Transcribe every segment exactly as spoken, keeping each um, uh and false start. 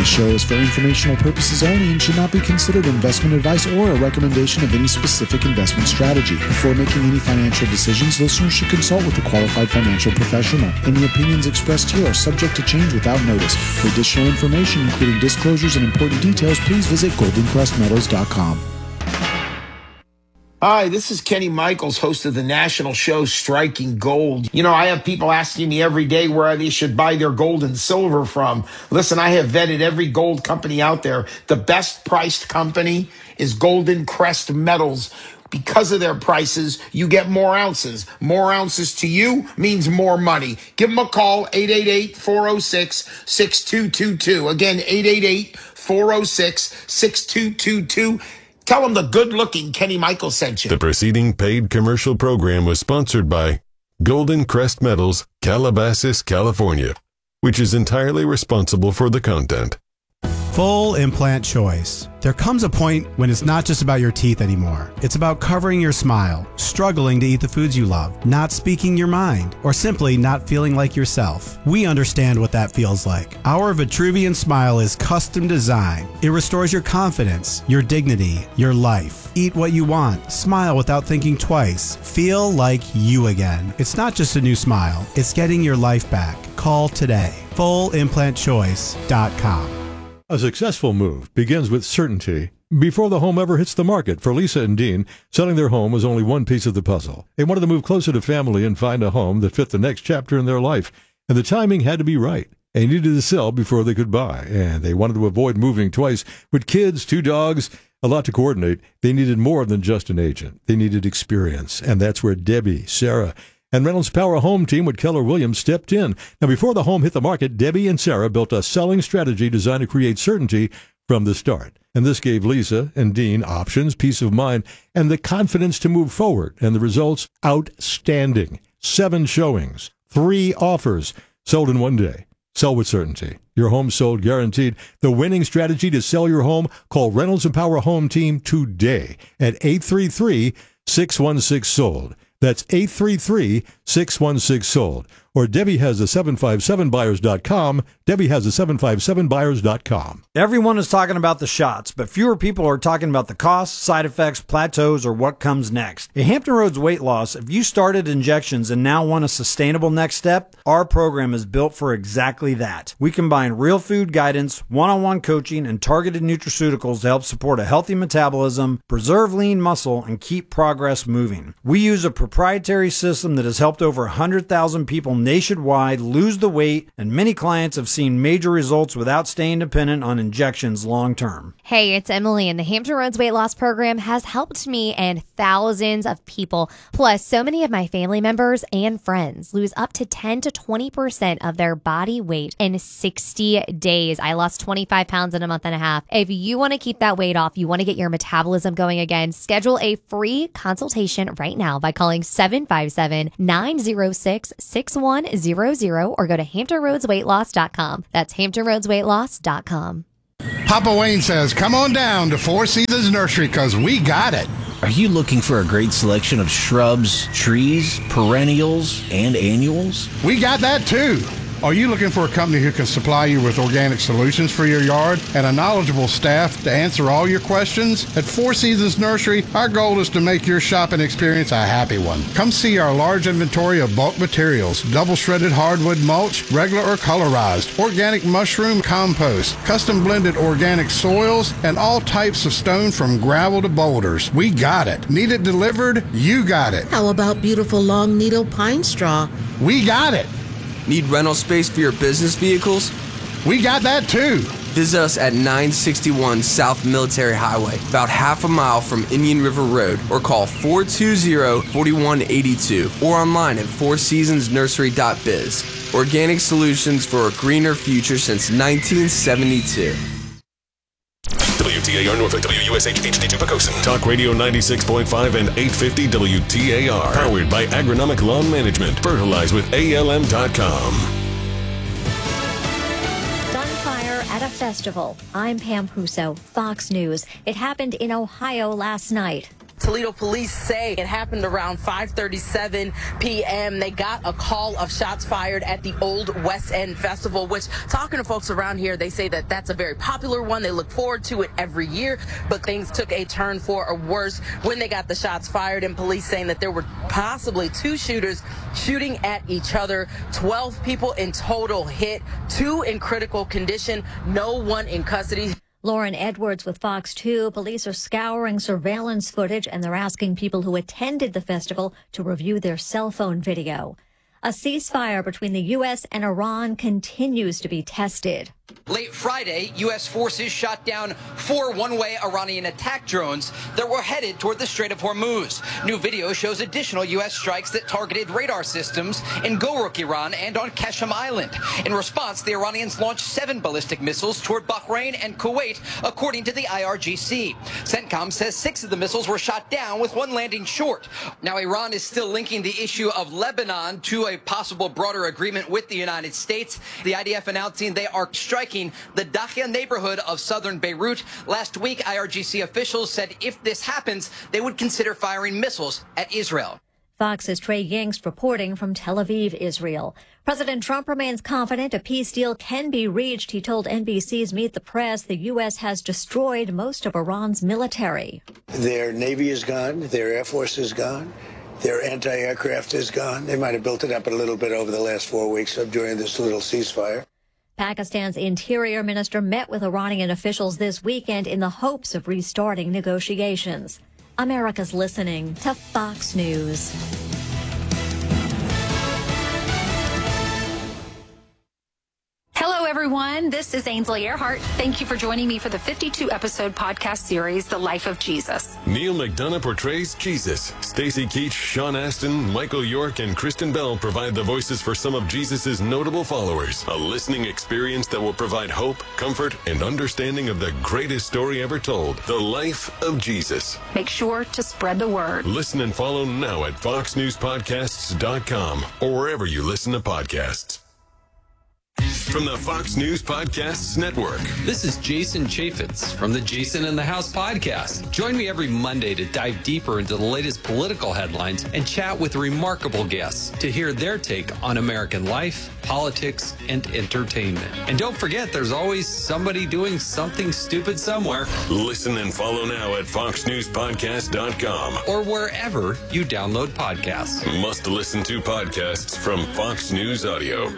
This show is for informational purposes only and should not be considered investment advice or a recommendation of any specific investment strategy. Before making any financial decisions, listeners should consult with a qualified financial professional. Any opinions expressed here are subject to change without notice. For additional information, including disclosures and important details, please visit golden crest metals dot com. Hi, this is Kenny Michaels, host of the national show Striking Gold. You know, I have people asking me every day where they should buy their gold and silver from. Listen, I have vetted every gold company out there. The best priced company is Golden Crest Metals. Because of their prices, you get more ounces. More ounces to you means more money. Give them a call, eight eight eight, four oh six, six two two two. Again, eight eight eight, four oh six, six two two two. Tell them the good-looking Kenny Michaels sent you. The preceding paid commercial program was sponsored by Golden Crest Metals, Calabasas, California, which is entirely responsible for the content. Full implant choice. There comes a point when it's not just about your teeth anymore. It's about covering your smile, struggling to eat the foods you love, not speaking your mind, or simply not feeling like yourself. We understand what that feels like. Our Vitruvian Smile is custom designed. It restores your confidence, your dignity, your life. Eat what you want. Smile without thinking twice. Feel like you again. It's not just a new smile. It's getting your life back. Call today. full implant choice dot com. A successful move begins with certainty. Before the home ever hits the market, for Lisa and Dean, selling their home was only one piece of the puzzle. They wanted to move closer to family and find a home that fit the next chapter in their life, and the timing had to be right. They needed to sell before they could buy, and they wanted to avoid moving twice. With kids, two dogs, a lot to coordinate, they needed more than just an agent. They needed experience, and that's where Debbie, Sarah, and Reynolds Power Home Team with Keller Williams stepped in. Now, before the home hit the market, Debbie and Sarah built a selling strategy designed to create certainty from the start. And this gave Lisa and Dean options, peace of mind, and the confidence to move forward. And the results, outstanding. Seven showings, three offers, sold in one day. Sell with certainty. Your home sold guaranteed. The winning strategy to sell your home, call Reynolds and Power Home Team today at eight three three, six one six, sold. That's eight three three, six one six, sold. Or Debbie has a seven five seven buyers dot com. Debbie has a seven five seven buyers dot com. Everyone is talking about the shots, but fewer people are talking about the costs, side effects, plateaus, or what comes next. At Hampton Roads Weight Loss, if you started injections and now want a sustainable next step, our program is built for exactly that. We combine real food guidance, one-on-one coaching, and targeted nutraceuticals to help support a healthy metabolism, preserve lean muscle, and keep progress moving. We use a proprietary system that has helped over one hundred thousand people nationwide lose the weight, and many clients have seen major results without staying dependent on injections long term. Hey, it's Emily, and the Hampton Roads Weight Loss Program has helped me and thousands of people. Plus, so many of my family members and friends lose up to ten to twenty percent of their body weight in sixty days. I lost twenty-five pounds in a month and a half. If you want to keep that weight off, you want to get your metabolism going again, schedule a free consultation right now by calling seven five seven, nine oh six, six one zero zero or go to hampton roads weight loss dot com. That's hampton roads weight loss dot com. Papa Wayne says, come on down to Four Seasons Nursery because we got it. Are you looking for a great selection of shrubs, trees, perennials, and annuals? We got that too. Are you looking for a company who can supply you with organic solutions for your yard and a knowledgeable staff to answer all your questions? At Four Seasons Nursery, our goal is to make your shopping experience a happy one. Come see our large inventory of bulk materials, double-shredded hardwood mulch, regular or colorized, organic mushroom compost, custom-blended organic soils, and all types of stone from gravel to boulders. We got it. Need it delivered? You got it. How about beautiful long needle pine straw? We got it. Need rental space for your business vehicles? We got that too. Visit us at nine sixty-one South Military Highway, about half a mile from Indian River Road, or call four two zero, four one eight two or online at four seasons nursery dot biz. Organic solutions for a greener future since nineteen seventy-two. W T A R Norfolk, W U S H H D two Pocosin. Talk Radio ninety-six point five and eight fifty W T A R. Powered by Agronomic Lawn Management. Fertilize with A L M dot com. Gunfire at a festival. I'm Pam Puso, Fox News. It happened in Ohio last night. Toledo police say it happened around five thirty-seven p.m. They got a call of shots fired at the Old West End Festival, which, talking to folks around here, they say that that's a very popular one. They look forward to it every year, but things took a turn for a worse when they got the shots fired, and police saying that there were possibly two shooters shooting at each other. twelve people in total hit, two in critical condition, no one in custody. Lauren Edwards with Fox two. Police are scouring surveillance footage, and they're asking people who attended the festival to review their cell phone video. A ceasefire between the U S and Iran continues to be tested. Late Friday, U S forces shot down four one-way Iranian attack drones that were headed toward the Strait of Hormuz. New video shows additional U S strikes that targeted radar systems in Goruk, Iran, and on Qashem Island. In response, the Iranians launched seven ballistic missiles toward Bahrain and Kuwait, according to the I R G C. CENTCOM says six of the missiles were shot down, with one landing short. Now, Iran is still linking the issue of Lebanon to a possible broader agreement with the United States. The I D F announcing they are striking the Dakhia neighborhood of southern Beirut. Last week, I R G C officials said if this happens, they would consider firing missiles at Israel. Fox's Trey Yingst reporting from Tel Aviv, Israel. President Trump remains confident a peace deal can be reached. He told N B C's Meet the Press the U S has destroyed most of Iran's military. Their Navy is gone. Their Air Force is gone. Their anti-aircraft is gone. They might have built it up a little bit over the last four weeks during this little ceasefire. Pakistan's interior minister met with Iranian officials this weekend in the hopes of restarting negotiations. America's listening to Fox News. Hello, everyone. This is Ainsley Earhart. Thank you for joining me for the fifty-two episode podcast series, The Life of Jesus. Neil McDonough portrays Jesus. Stacy Keach, Sean Astin, Michael York, and Kristen Bell provide the voices for some of Jesus' notable followers. A listening experience that will provide hope, comfort, and understanding of the greatest story ever told, The Life of Jesus. Make sure to spread the word. Listen and follow now at fox news podcasts dot com or wherever you listen to podcasts. From the Fox News Podcasts Network. This is Jason Chaffetz from the Jason in the House podcast. Join me every Monday to dive deeper into the latest political headlines and chat with remarkable guests to hear their take on American life, politics, and entertainment. And don't forget, there's always somebody doing something stupid somewhere. Listen and follow now at fox news podcast dot com or wherever you download podcasts. Must listen to podcasts from Fox News Audio.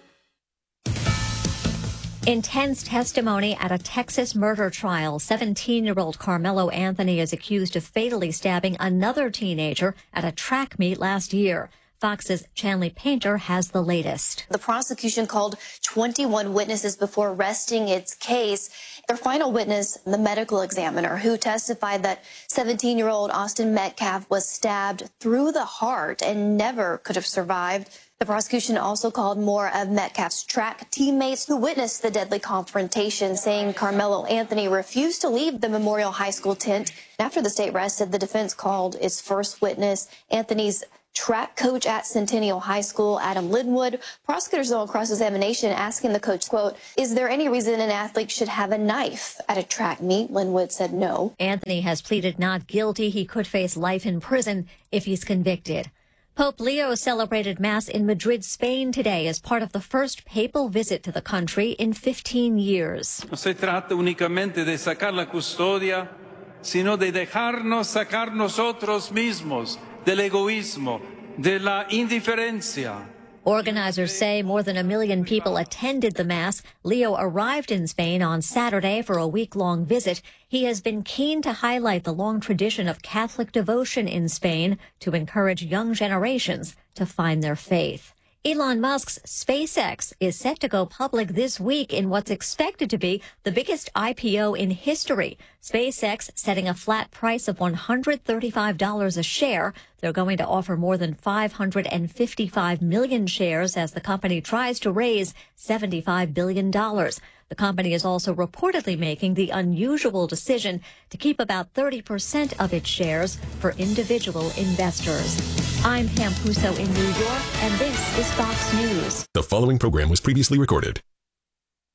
Intense testimony at a Texas murder trial. seventeen-year-old Carmelo Anthony is accused of fatally stabbing another teenager at a track meet last year. Fox's Chanley Painter has the latest. The prosecution called twenty-one witnesses before resting its case. Their final witness, the medical examiner, who testified that seventeen-year-old Austin Metcalf was stabbed through the heart and never could have survived. The prosecution also called more of Metcalf's track teammates who witnessed the deadly confrontation, saying Carmelo Anthony refused to leave the Memorial High School tent. After the state rested, the defense called its first witness, Anthony's track coach at Centennial High School, Adam Linwood. Prosecutors on cross-examination asking the coach, quote, "Is there any reason an athlete should have a knife at a track meet?" Linwood said no. Anthony has pleaded not guilty. He could face life in prison if he's convicted. Pope Leo celebrated Mass in Madrid, Spain today as part of the first papal visit to the country in fifteen years. No se trata únicamente de sacar la custodia, sino de dejarnos sacar nosotros mismos del egoísmo, de la indiferencia. Organizers say more than a million people attended the Mass. Leo arrived in Spain on Saturday for a week-long visit. He has been keen to highlight the long tradition of Catholic devotion in Spain to encourage young generations to find their faith. Elon Musk's SpaceX is set to go public this week in what's expected to be the biggest I P O in history. SpaceX setting a flat price of one hundred thirty-five dollars a share. They're going to offer more than five hundred fifty-five million shares as the company tries to raise seventy-five billion dollars. The company is also reportedly making the unusual decision to keep about thirty percent of its shares for individual investors. I'm Pam Puso in New York, and this is Fox News. The following program was previously recorded.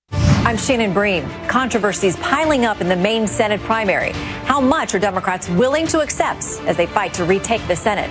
I'm Shannon Bream. Controversies piling up in the Maine Senate primary. How much are Democrats willing to accept as they fight to retake the Senate?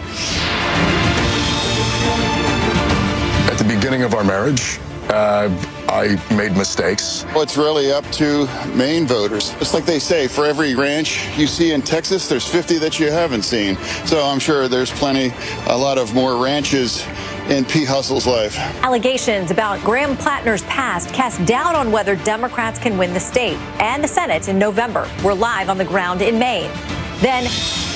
At the beginning of our marriage, uh, I made mistakes. Well, it's really up to Maine voters. It's like they say, for every ranch you see in Texas, there's fifty that you haven't seen. So I'm sure there's plenty, a lot of more ranches in Pete Hustle's life. Allegations about Graham Plattner's past cast doubt on whether Democrats can win the state and the Senate in November. We're live on the ground in Maine. Then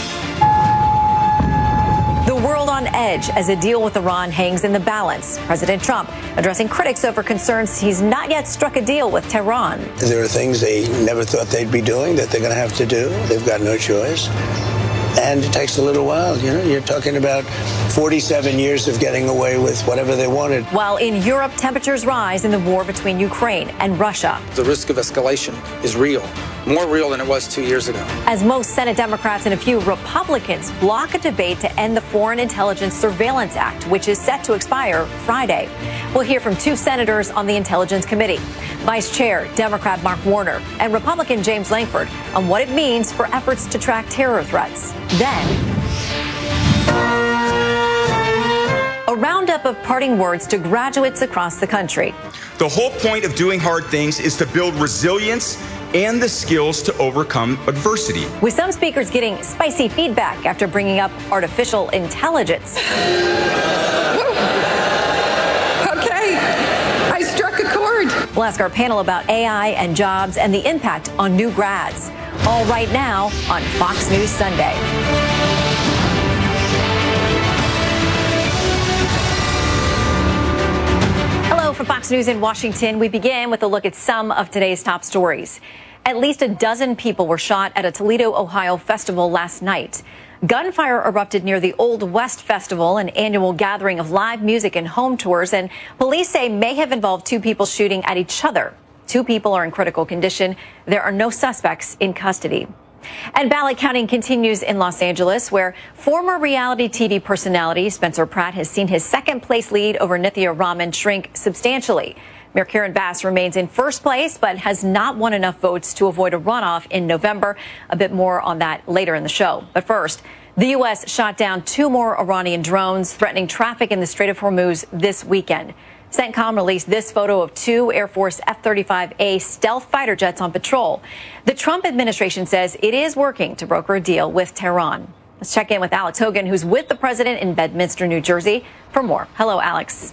the world on edge as a deal with Iran hangs in the balance. President Trump addressing critics over concerns he's not yet struck a deal with Tehran. There are things they never thought they'd be doing that they're going to have to do. They've got no choice. And it takes a little while. You know, you're talking about forty-seven years of getting away with whatever they wanted. While in Europe, temperatures rise in the war between Ukraine and Russia. The risk of escalation is real, more real than it was two years ago. As most Senate Democrats and a few Republicans block a debate to end the Foreign Intelligence Surveillance Act, which is set to expire Friday. We'll hear from two senators on the Intelligence Committee, Vice Chair Democrat Mark Warner and Republican James Lankford, on what it means for efforts to track terror threats. Then, a roundup of parting words to graduates across the country. The whole point of doing hard things is to build resilience and the skills to overcome adversity. With some speakers getting spicy feedback after bringing up artificial intelligence. Okay, I struck a chord. We'll ask our panel about A I and jobs and the impact on new grads. All right now on Fox News Sunday. Hello from Fox News in Washington. We begin with a look at some of today's top stories. At least a dozen people were shot at a Toledo, Ohio festival last night. Gunfire erupted near the Old West Festival, an annual gathering of live music and home tours, and police say may have involved two people shooting at each other. Two people are in critical condition. There are no suspects in custody. And ballot counting continues in Los Angeles, where former reality T V personality Spencer Pratt has seen his second place lead over Nithya Raman shrink substantially. Mayor Karen Bass remains in first place, but has not won enough votes to avoid a runoff in November. A bit more on that later in the show. But first, the U S shot down two more Iranian drones threatening traffic in the Strait of Hormuz this weekend. CENTCOM released this photo of two Air Force F thirty-five A stealth fighter jets on patrol. The Trump administration says it is working to broker a deal with Tehran. Let's check in with Alex Hogan, who's with the president in Bedminster, New Jersey, for more. Hello, Alex.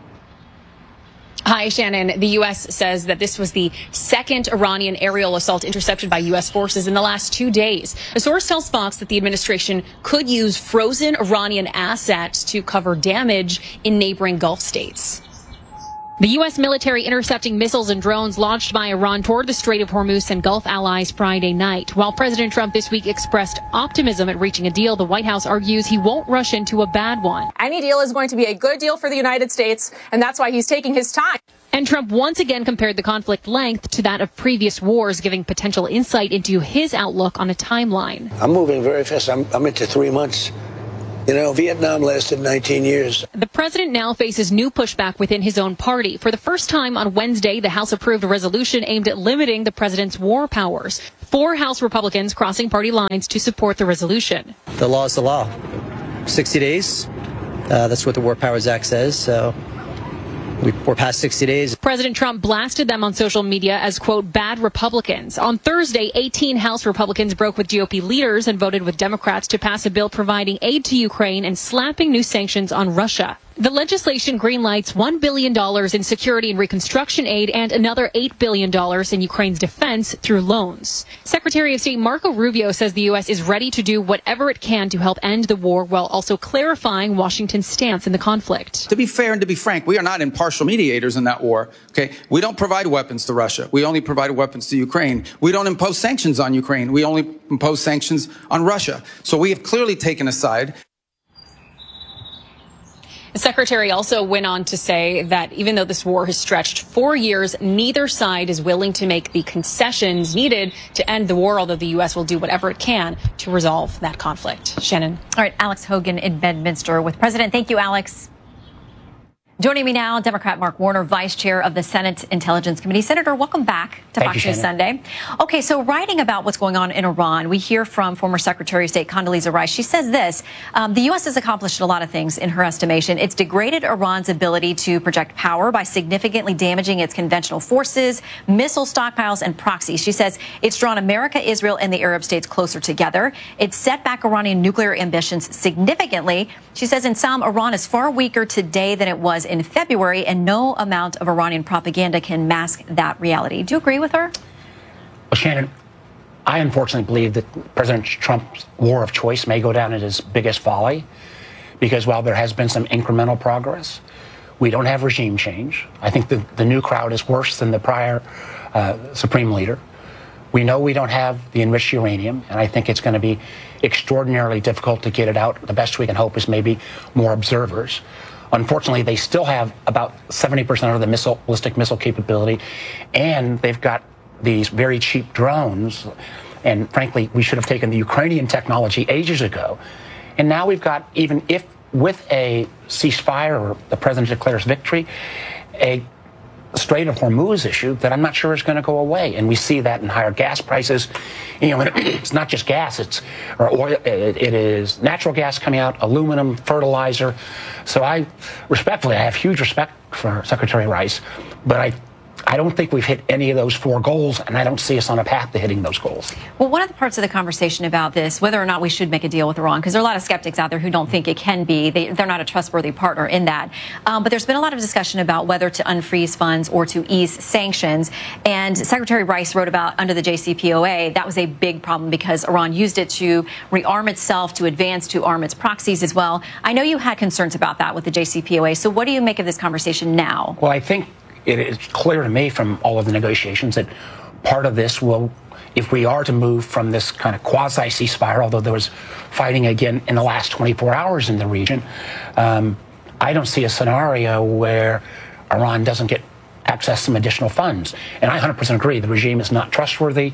Hi, Shannon. The U S says that this was the second Iranian aerial assault intercepted by U S forces in the last two days. A source tells Fox that the administration could use frozen Iranian assets to cover damage in neighboring Gulf states. The U S military intercepting missiles and drones launched by Iran toward the Strait of Hormuz and Gulf allies Friday night. While President Trump this week expressed optimism at reaching a deal, the White House argues he won't rush into a bad one. Any deal is going to be a good deal for the United States, and that's why he's taking his time. And Trump once again compared the conflict length to that of previous wars, giving potential insight into his outlook on a timeline. I'm moving very fast. I'm, I'm into three months. You know, Vietnam lasted nineteen years. The president now faces new pushback within his own party. For the first time on Wednesday, the House approved a resolution aimed at limiting the president's war powers. Four House Republicans crossing party lines to support the resolution. The law is the law. sixty days. Uh, that's what the War Powers Act says. So we're past sixty days. President Trump blasted them on social media as, quote, bad Republicans. On Thursday, eighteen House Republicans broke with G O P leaders and voted with Democrats to pass a bill providing aid to Ukraine and slapping new sanctions on Russia. The legislation greenlights one billion dollars in security and reconstruction aid and another eight billion dollars in Ukraine's defense through loans. Secretary of State Marco Rubio says the U S is ready to do whatever it can to help end the war while also clarifying Washington's stance in the conflict. To be fair and to be frank, we are not impartial mediators in that war. Okay, we don't provide weapons to Russia. We only provide weapons to Ukraine. We don't impose sanctions on Ukraine. We only impose sanctions on Russia. So we have clearly taken a side. The secretary also went on to say that even though this war has stretched four years, neither side is willing to make the concessions needed to end the war, although the U S will do whatever it can to resolve that conflict. Shannon. All right, Alex Hogan in Bedminster with President. Thank you, Alex. Joining me now, Democrat Mark Warner, Vice Chair of the Senate Intelligence Committee. Senator, welcome back to Thank Fox you, News Sunday. Okay, so writing about what's going on in Iran, we hear from former Secretary of State Condoleezza Rice. She says this, um, the U S has accomplished a lot of things in her estimation. It's degraded Iran's ability to project power by significantly damaging its conventional forces, missile stockpiles, and proxies. She says it's drawn America, Israel, and the Arab states closer together. It's set back Iranian nuclear ambitions significantly. She says in sum, Iran is far weaker today than it was in February, and no amount of Iranian propaganda can mask that reality. Do you agree with her? Well, Shannon, I unfortunately believe that President Trump's war of choice may go down as his biggest folly, because while there has been some incremental progress, we don't have regime change. I think the, the new crowd is worse than the prior uh, Supreme Leader. We know we don't have the enriched uranium, and I think it's going to be extraordinarily difficult to get it out. The best we can hope is maybe more observers. Unfortunately, they still have about seventy percent of the missile, ballistic missile capability, and they've got these very cheap drones. And frankly, we should have taken the Ukrainian technology ages ago. And now we've got, even if with a ceasefire or the president declares victory, a Strait of Hormuz issue that I'm not sure is going to go away. And we see that in higher gas prices. You know, it's not just gas, it's or oil, it, it is natural gas coming out, aluminum, fertilizer. So I, respectfully, I have huge respect for Secretary Rice, but I I don't think we've hit any of those four goals, and I don't see us on a path to hitting those goals. Well, one of the parts of the conversation about this, whether or not we should make a deal with Iran, because there are a lot of skeptics out there who don't think it can be. They, they're not a trustworthy partner in that. Um, but there's been a lot of discussion about whether to unfreeze funds or to ease sanctions. And Secretary Rice wrote about under the J C P O A, that was a big problem because Iran used it to rearm itself, to advance, to arm its proxies as well. I know you had concerns about that with the J C P O A. So what do you make of this conversation now? Well, I think it is clear to me from all of the negotiations that part of this will, if we are to move from this kind of quasi-ceasefire, although there was fighting again in the last twenty-four hours in the region, um, I don't see a scenario where Iran doesn't get access some additional funds. And I one hundred percent agree, the regime is not trustworthy.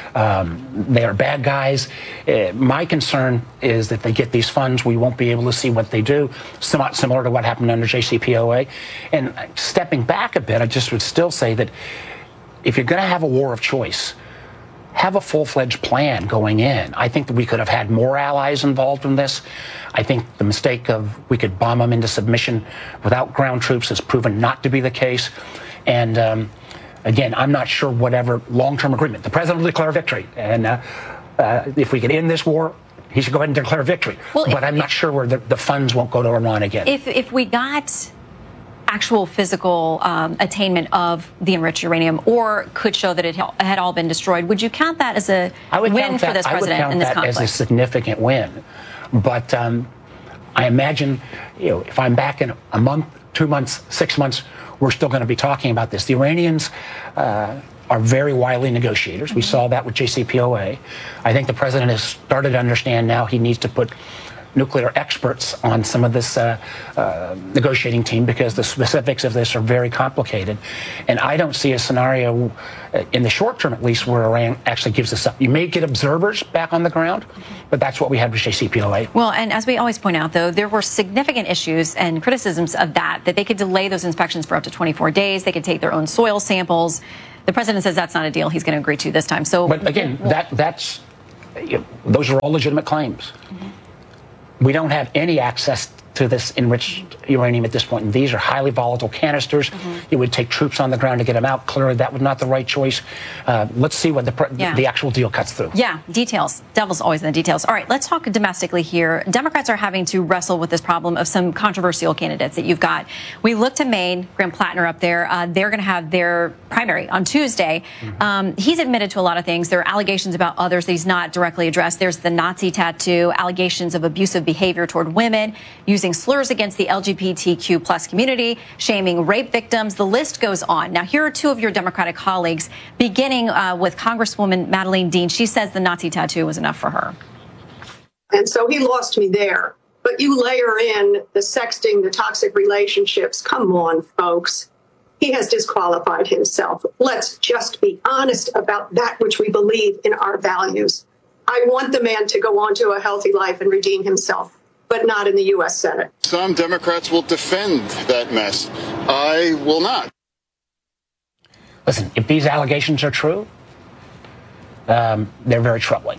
Um, they are bad guys. Uh, my concern is that they get these funds, we won't be able to see what they do, somewhat similar to what happened under J C P O A. And stepping back a bit, I just would still say that if you're going to have a war of choice, have a full-fledged plan going in. I think that we could have had more allies involved in this. I think the mistake of we could bomb them into submission without ground troops has proven not to be the case. And um, again, I'm not sure whatever long-term agreement. The president will declare victory. And uh, uh, if we can end this war, he should go ahead and declare victory. Well, but if, I'm not sure where the, the funds won't go to Iran again. If, if we got actual physical um, attainment of the enriched uranium, or could show that it had all been destroyed, would you count that as a win for this president in this conflict? I would count that as a significant win. But um, I imagine, you know, if I'm back in a month, two months, six months, we're still going to be talking about this. The Iranians uh, are very wily negotiators. We saw that with J C P O A. I think the president has started to understand now he needs to put nuclear experts on some of this uh, uh, negotiating team because the specifics of this are very complicated. And I don't see a scenario, uh, in the short term at least, where Iran actually gives us up. You may get observers back on the ground, but that's what we had with J C P O A. Well, and as we always point out, though, there were significant issues and criticisms of that, that they could delay those inspections for up to twenty-four days. They could take their own soil samples. The president says that's not a deal he's going to agree to this time. So, But again, well, that that's you know, those are all legitimate claims. Mm-hmm. We don't have any access to this enriched uranium at this point. And these are highly volatile canisters. Mm-hmm. It would take troops on the ground to get them out. Clearly, that was not the right choice. Uh, let's see what the pre- yeah. the actual deal cuts through. Yeah, details. Devil's always in the details. All right, let's talk domestically here. Democrats are having to wrestle with this problem of some controversial candidates that you've got. We look to Maine, Graham Plattner up there. Uh, they're going to have their primary on Tuesday. Mm-hmm. Um, he's admitted to a lot of things. There are allegations about others that he's not directly addressed. There's the Nazi tattoo, allegations of abusive behavior toward women, using slurs against the L G B T Q plus community, shaming rape victims. The list goes on. Now, here are two of your Democratic colleagues, beginning uh, with Congresswoman Madeleine Dean. She says the Nazi tattoo was enough for her. And so he lost me there. But you layer in the sexting, the toxic relationships. Come on, folks. He has disqualified himself. Let's just be honest about that which we believe in our values. I want the man to go on to a healthy life and redeem himself. but not in the U S Senate. Some Democrats will defend that mess. I will not. Listen, if these allegations are true, um, they're very troubling.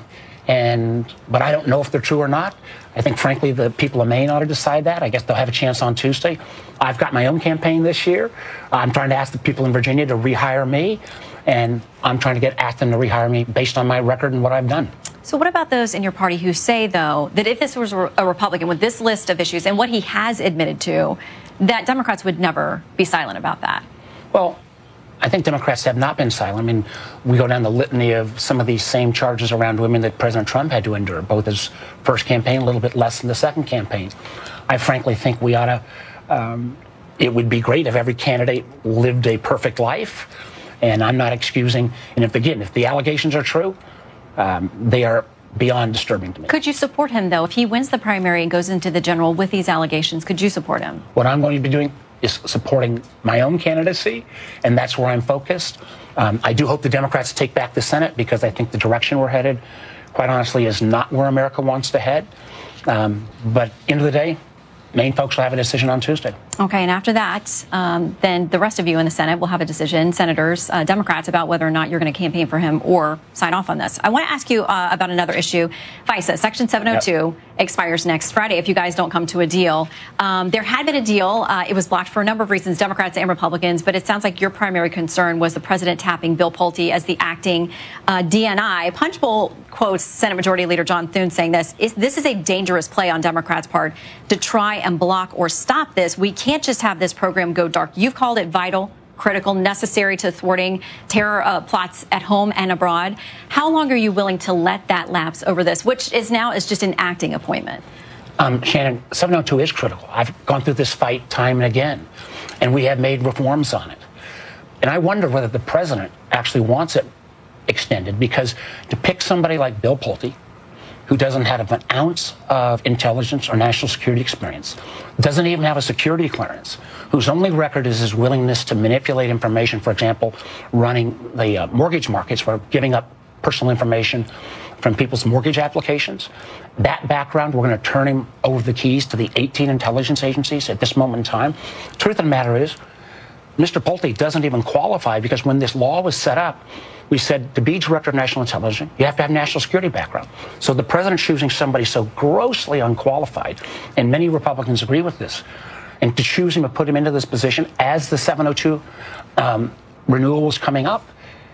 And but I don't know if they're true or not. I think, frankly, the people of Maine ought to decide that. I guess they'll have a chance on Tuesday. I've got my own campaign this year. I'm trying to ask the people in Virginia to rehire me, and I'm trying to get Acton to rehire me based on my record and what I've done. So what about those in your party who say, though, that if this was a Republican with this list of issues and what he has admitted to, that Democrats would never be silent about that? Well, I think Democrats have not been silent. I mean, we go down the litany of some of these same charges around women that President Trump had to endure, both his first campaign, a little bit less than the second campaign. I frankly think we ought to, um, it would be great if every candidate lived a perfect life. And I'm not excusing, and if again, if the allegations are true, um, they are beyond disturbing to me. Could you support him, though? If he wins the primary and goes into the general with these allegations, could you support him? What I'm going to be doing is supporting my own candidacy, and that's where I'm focused. Um, I do hope the Democrats take back the Senate, because I think the direction we're headed, quite honestly, is not where America wants to head. Um, but end of the day, Maine folks will have a decision on Tuesday. Okay, and after that, um, then the rest of you in the Senate will have a decision, senators, uh, Democrats, about whether or not you're going to campaign for him or sign off on this. I want to ask you uh, about another issue. FISA, Section seven oh two, yep. expires next Friday if you guys don't come to a deal. Um, there had been a deal. Uh, it was blocked for a number of reasons, Democrats and Republicans, but it sounds like your primary concern was the president tapping Bill Pulte as the acting uh, D N I. Punchbowl quotes Senate Majority Leader John Thune saying this, is, this is a dangerous play on Democrats' part to try and block or stop this. We can't just have this program go dark. You've called it vital, critical, necessary to thwarting terror uh, plots at home and abroad. How long are you willing to let that lapse over this, which is now is just an acting appointment? Um, Shannon, seven oh two is critical. I've gone through this fight time and again, and we have made reforms on it. And I wonder whether the president actually wants it extended, because to pick somebody like Bill Pulte, who doesn't have an ounce of intelligence or national security experience, doesn't even have a security clearance, whose only record is his willingness to manipulate information, for example, running the uh, mortgage markets, or giving up personal information from people's mortgage applications. That background, we're going to turn him over the keys to the eighteen intelligence agencies at this moment in time. Truth of the matter is, Mister Pulte doesn't even qualify, because when this law was set up, we said to be director of national intelligence, you have to have national security background. So the president's choosing somebody so grossly unqualified, and many Republicans agree with this, and to choose him and put him into this position as the seven oh two um, renewal was coming up,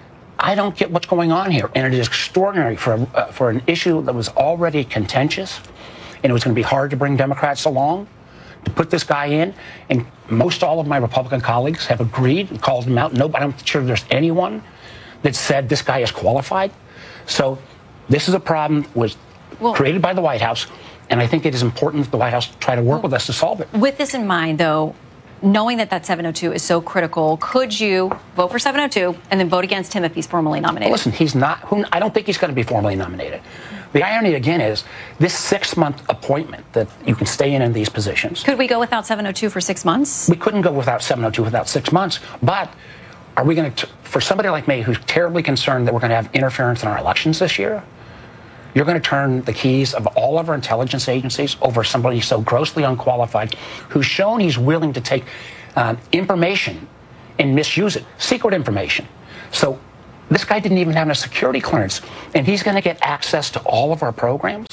I don't get what's going on here. And it is extraordinary for, uh, for an issue that was already contentious, and it was going to be hard to bring Democrats along, to put this guy in. And most all of my Republican colleagues have agreed and called him out. Nobody, I'm not sure there's anyone that said this guy is qualified. So this is a problem was well, created by the White House, and I think it is important that the White House try to work well, with us to solve it. With this in mind, though, knowing that that seven oh two is so critical, could you vote for seven oh two and then vote against him if he's formally nominated? Well, listen, he's not. Who, I don't think he's going to be formally nominated. The irony, again, is this six-month appointment that you can stay in in these positions. Could we go without seven oh two for six months? We couldn't go without seven oh two without six months, but are we going to, for somebody like me who's terribly concerned that we're going to have interference in our elections this year, you're going to turn the keys of all of our intelligence agencies over somebody so grossly unqualified, who's shown he's willing to take uh, information and misuse it, secret information. So this guy didn't even have a security clearance, and he's going to get access to all of our programs?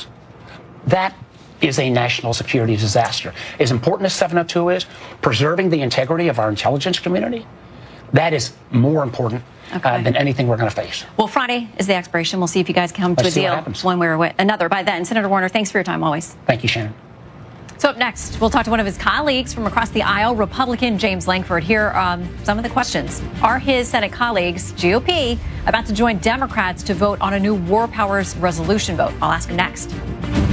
That is a national security disaster. As important as seven oh two is, preserving the integrity of our intelligence community, that is more important okay. uh, than anything we're going to face. Well, Friday is the expiration. We'll see if you guys come to Let's a deal one way or another by then. Senator Warner, thanks for your time always. Thank you, Shannon. So up next, we'll talk to one of his colleagues from across the aisle, Republican James Lankford. Here are um, some of the questions. Are his Senate colleagues, G O P, about to join Democrats to vote on a new war powers resolution vote? I'll ask him next.